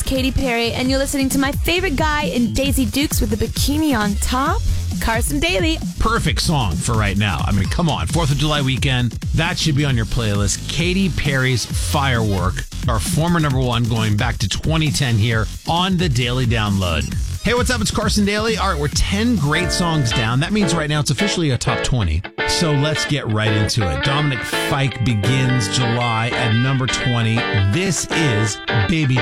Katy Perry, and you're listening to my favorite guy in Daisy Dukes with the bikini on top, Carson Daly. Perfect song for right now. I mean, come on. 4th of July weekend. That should be on your playlist. Katy Perry's Firework, our former number one going back to 2010 here on the Daily Download. Hey, what's up? It's Carson Daly. All right, we're 10 great songs down. That means right now it's officially a top 20. So let's get right into it. Dominic Fike begins July at number 20. This is Baby